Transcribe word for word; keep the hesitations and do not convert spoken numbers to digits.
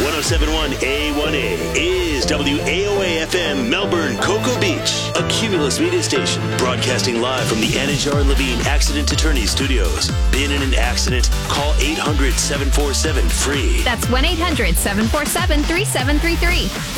one oh seven point one A one A is W A O A F M Melbourne, Cocoa Beach, a Cumulus media station, broadcasting live from the Anajar Levine Accident Attorney Studios. Been in an accident? Call eight hundred, seven four seven, F R E E. That's one eight hundred, seven four seven, three seven three three.